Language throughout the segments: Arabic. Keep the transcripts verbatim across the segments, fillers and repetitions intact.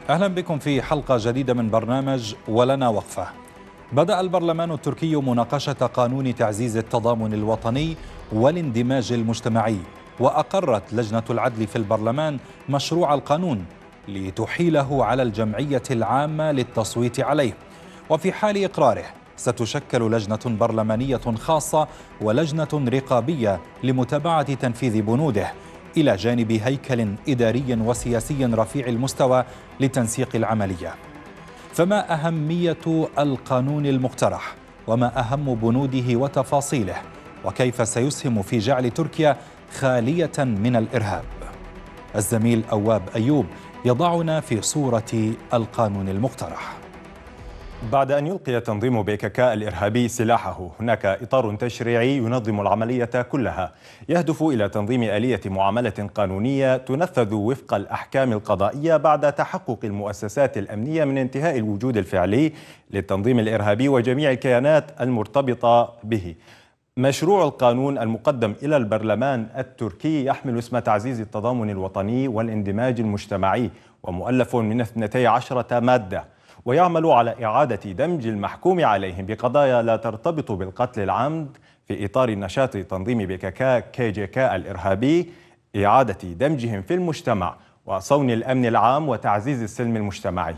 أهلا بكم في حلقة جديدة من برنامج ولنا وقفة. بدأ البرلمان التركي مناقشة قانون تعزيز التضامن الوطني والاندماج المجتمعي، وأقرت لجنة العدل في البرلمان مشروع القانون لتحيله على الجمعية العامة للتصويت عليه. وفي حال إقراره ستشكل لجنة برلمانية خاصة ولجنة رقابية لمتابعة تنفيذ بنوده، إلى جانب هيكل إداري وسياسي رفيع المستوى لتنسيق العملية. فما أهمية القانون المقترح؟ وما أهم بنوده وتفاصيله؟ وكيف سيسهم في جعل تركيا خالية من الإرهاب؟ الزميل أواب أيوب يضعنا في صورة القانون المقترح. بعد أن يلقي تنظيم بي كي كي الإرهابي سلاحه، هناك إطار تشريعي ينظم العملية كلها، يهدف إلى تنظيم آلية معاملة قانونية تنفذ وفق الأحكام القضائية بعد تحقق المؤسسات الأمنية من انتهاء الوجود الفعلي للتنظيم الإرهابي وجميع الكيانات المرتبطة به. مشروع القانون المقدم إلى البرلمان التركي يحمل اسم تعزيز التضامن الوطني والاندماج المجتمعي، ومؤلف من اثنتي عشرة مادة، ويعمل على إعادة دمج المحكوم عليهم بقضايا لا ترتبط بالقتل العمد في إطار نشاط تنظيم بي كي كي كي جي كي الإرهابي، إعادة دمجهم في المجتمع وصون الأمن العام وتعزيز السلم المجتمعي.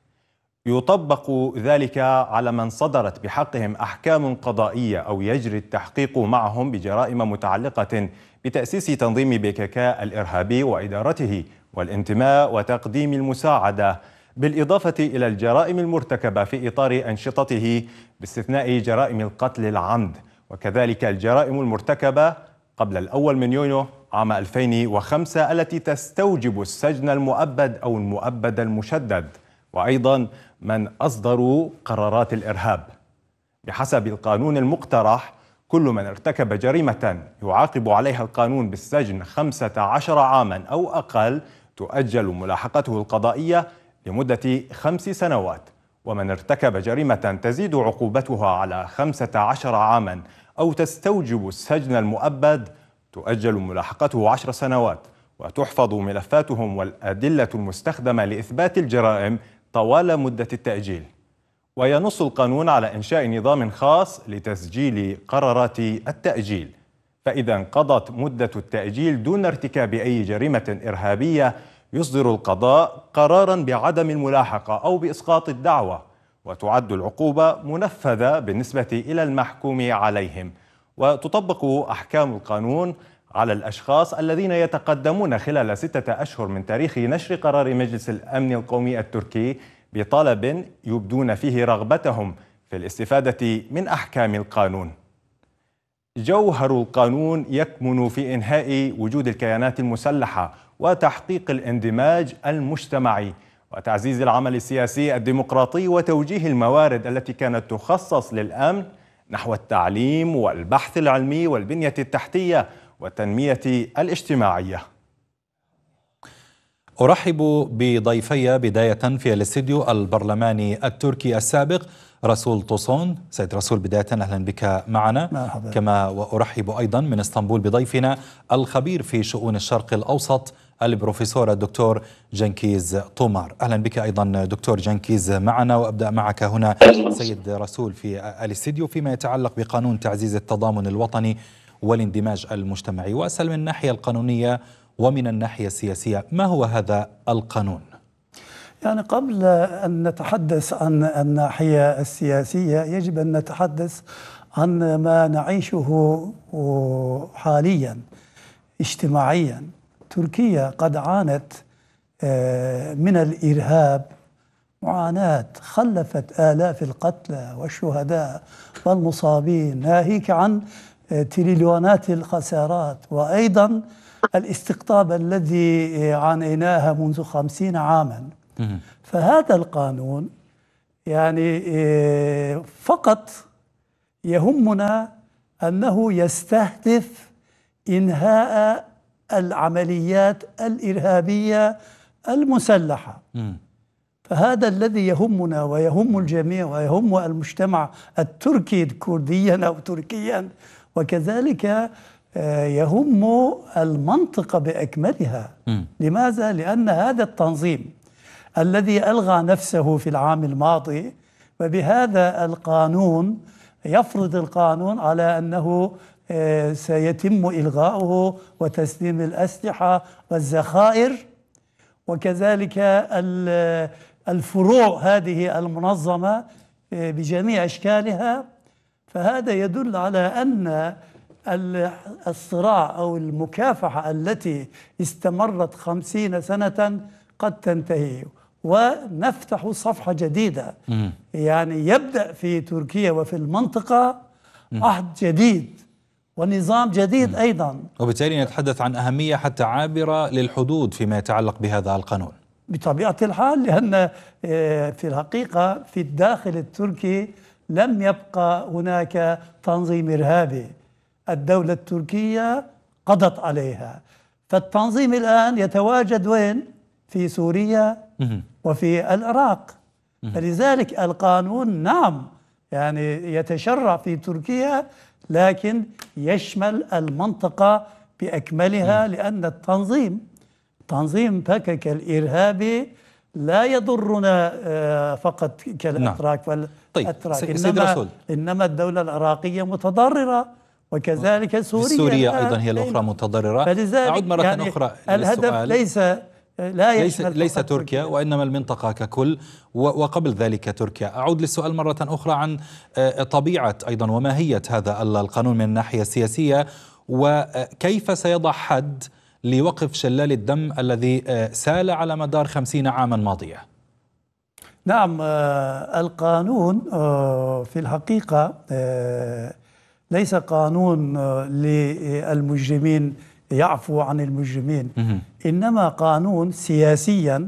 يطبق ذلك على من صدرت بحقهم أحكام قضائية أو يجري التحقيق معهم بجرائم متعلقة بتأسيس تنظيم بي كي كي الإرهابي وإدارته والانتماء وتقديم المساعدة، بالإضافة إلى الجرائم المرتكبة في إطار أنشطته باستثناء جرائم القتل العمد، وكذلك الجرائم المرتكبة قبل الأول من يونيو عام ألفين وخمسة التي تستوجب السجن المؤبد أو المؤبد المشدد، وأيضا من أصدروا قرارات الإرهاب. بحسب القانون المقترح، كل من ارتكب جريمة يعاقب عليها القانون بالسجن خمسة عشر عاما أو أقل تؤجل ملاحقته القضائية لمدة خمس سنوات، ومن ارتكب جريمة تزيد عقوبتها على خمسة عشر عاما أو تستوجب السجن المؤبد تؤجل ملاحقته عشر سنوات، وتحفظ ملفاتهم والأدلة المستخدمة لإثبات الجرائم طوال مدة التأجيل. وينص القانون على إنشاء نظام خاص لتسجيل قرارات التأجيل، فإذا انقضت مدة التأجيل دون ارتكاب أي جريمة إرهابية يصدر القضاء قراراً بعدم الملاحقة أو بإسقاط الدعوة، وتعد العقوبة منفذة بالنسبة إلى المحكوم عليهم. وتطبق أحكام القانون على الأشخاص الذين يتقدمون خلال ستة أشهر من تاريخ نشر قرار مجلس الأمن القومي التركي بطلب يبدون فيه رغبتهم في الاستفادة من أحكام القانون. جوهر القانون يكمن في إنهاء وجود الكيانات المسلحة وتحقيق الاندماج المجتمعي وتعزيز العمل السياسي الديمقراطي وتوجيه الموارد التي كانت تخصص للأمن نحو التعليم والبحث العلمي والبنية التحتية والتنمية الاجتماعية. أرحب بضيفي بداية في الاستديو البرلماني التركي السابق رسول طوسون. سيد رسول، بداية أهلا بك معنا. مرحبا. كما وأرحب أيضا من اسطنبول بضيفنا الخبير في شؤون الشرق الأوسط البروفيسور الدكتور جنكيز طومار. أهلا بك أيضا دكتور جنكيز معنا. وأبدأ معك هنا سيد رسول في الاستديو فيما يتعلق بقانون تعزيز التضامن الوطني والاندماج المجتمعي، وأسأل من الناحية القانونية ومن الناحية السياسية، ما هو هذا القانون؟ يعني قبل أن نتحدث عن الناحية السياسية يجب أن نتحدث عن ما نعيشه حاليا اجتماعيا. تركيا قد عانت من الإرهاب معاناة خلفت آلاف القتلى والشهداء والمصابين، ناهيك عن تريليونات الخسارات، وأيضا الاستقطاب الذي عانيناها منذ خمسين عاما. فهذا القانون يعني فقط يهمنا أنه يستهدف إنهاء العمليات الإرهابية المسلحة. فهذا الذي يهمنا ويهم الجميع ويهم المجتمع التركي كرديا أو تركيا، وكذلك يهم المنطقة بأكملها. م. لماذا؟ لأن هذا التنظيم الذي ألغى نفسه في العام الماضي، وبهذا القانون يفرض القانون على أنه سيتم إلغاؤه وتسليم الأسلحة والذخائر، وكذلك الفروع هذه المنظمة بجميع أشكالها. فهذا يدل على أن الصراع أو المكافحة التي استمرت خمسين سنة قد تنتهي، ونفتح صفحة جديدة. م. يعني يبدأ في تركيا وفي المنطقة عهد جديد ونظام جديد م. أيضا، وبالتالي نتحدث عن أهمية حتى عابرة للحدود فيما يتعلق بهذا القانون بطبيعة الحال، لأن في الحقيقة في الداخل التركي لم يبقى هناك تنظيم إرهابي، الدولة التركية قضت عليها. فالتنظيم الآن يتواجد وين؟ في سوريا وفي العراق. فلذلك القانون نعم يعني يتشرع في تركيا، لكن يشمل المنطقة بأكملها، لأن التنظيم تنظيم بكك الإرهابي لا يضرنا فقط كالأتراك والأتراك. طيب إنما, إنما الدولة العراقية متضررة، وكذلك سوريا سوريا أيضا هي الأخرى متضررة. أعود مرة يعني أخرى الهدف ليس لا ليس, ليس تركيا وإنما المنطقة ككل، وقبل ذلك تركيا. أعود للسؤال مرة أخرى عن طبيعة أيضا وماهية هذا القانون من الناحية السياسية، وكيف سيضع حد لوقف شلال الدم الذي سال على مدار خمسين عاما ماضية. نعم، القانون في الحقيقة ليس قانون للمجرمين يعفو عن المجرمين، إنما قانون سياسيا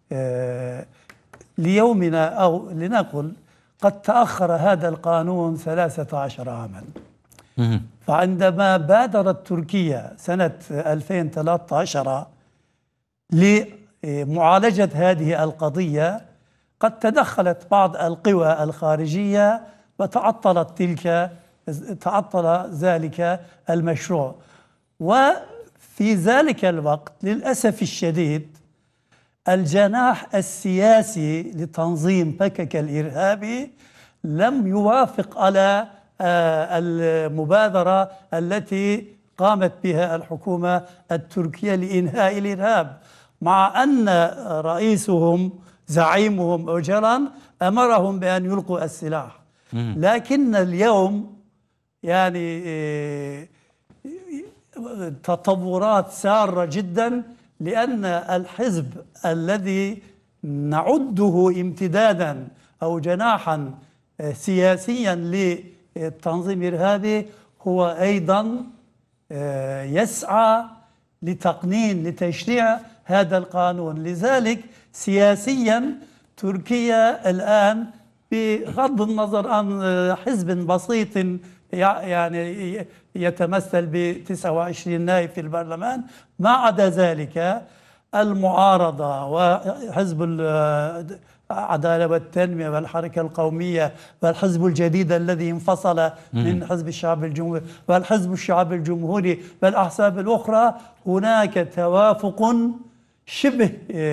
ليومنا، أو لنقل قد تأخر هذا القانون ثلاثة عشر عاما. فعندما بادرت تركيا سنة ألفين وثلاثة عشر لمعالجة هذه القضية، قد تدخلت بعض القوى الخارجية وتعطلت تلك تعطل ذلك المشروع. وفي ذلك الوقت للأسف الشديد الجناح السياسي لتنظيم بكك الإرهابي لم يوافق على المبادرة التي قامت بها الحكومة التركية لإنهاء الإرهاب، مع أن رئيسهم زعيمهم أوجلان أمرهم بأن يلقوا السلاح. لكن اليوم يعني تطورات سارة جدا، لأن الحزب الذي نعده امتدادا أو جناحا سياسيا للتنظيم الإرهابي هو أيضا يسعى لتقنين لتشريع هذا القانون. لذلك سياسيا تركيا الآن بغض النظر عن حزب بسيط يعني يتمثل ب تسعة وعشرين نائب في البرلمان، ما عدا ذلك المعارضة وحزب العدالة والتنمية والحركة القومية والحزب الجديد الذي انفصل من حزب الشعب الجمهوري والحزب الشعب الجمهوري والأحزاب الأخرى، هناك توافق شبه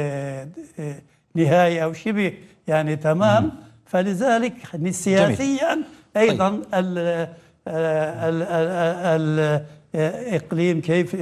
نهائي أو شبه يعني تمام. فلذلك سياسيا أيضا الإقليم كيف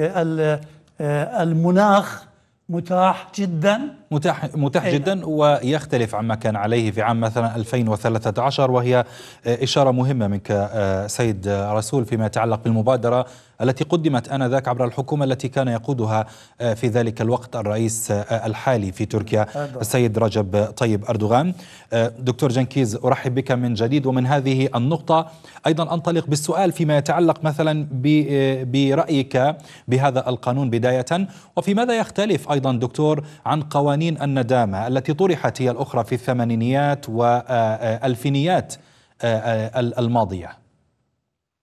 المناخ متاح جدا متاح متاح جدا، ويختلف عما كان عليه في عام مثلا ألفين وثلاثة عشر، وهي إشارة مهمة منك سيد رسول فيما يتعلق بالمبادرة التي قدمت آنذاك عبر الحكومة التي كان يقودها في ذلك الوقت الرئيس الحالي في تركيا السيد رجب طيب أردوغان. دكتور جنكيز، أرحب بك من جديد. ومن هذه النقطة أيضا أنطلق بالسؤال فيما يتعلق مثلا برأيك بهذا القانون بداية، وفي ماذا يختلف أيضا دكتور عن قوانين الندامة التي طرحت هي الأخرى في الثمانينيات والألفينيات الماضية؟